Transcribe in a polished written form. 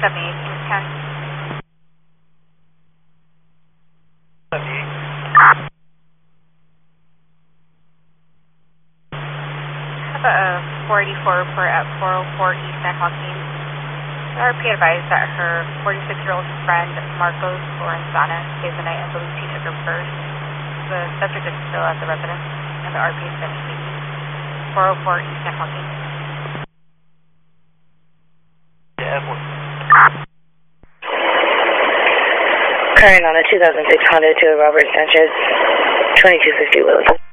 78, Kings County. 78. Have a 484 report at 404 East San Joaquin. The RP advised that her 46-year-old friend, Marcos Lorenzana, stayed the night and believes he took her purse. The subject is still at the residence, and the RP is investigating. 404 East San Joaquin. Carrying on a 2006 Honda to Robert Sanchez, 2250 Willis.